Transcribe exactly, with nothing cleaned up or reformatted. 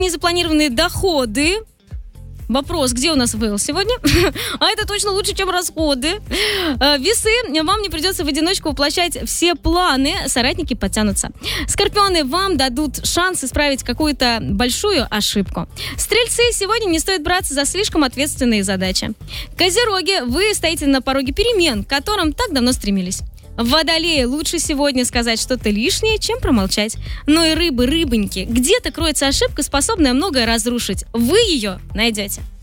Незапланированные доходы. Вопрос, где у нас вейл сегодня? А это точно лучше, чем расходы. Весы, вам не придется в одиночку воплощать все планы, соратники подтянутся. Скорпионы, вам дадут шанс исправить какую-то большую ошибку. Стрельцы, сегодня не стоит браться за слишком ответственные задачи. Козероги, вы стоите на пороге перемен, к которым так давно стремились. Водолеи, лучше сегодня сказать что-то лишнее, чем промолчать. Но и рыбы, рыбоньки, где-то кроется ошибка, способная многое разрушить. Вы ее найдете.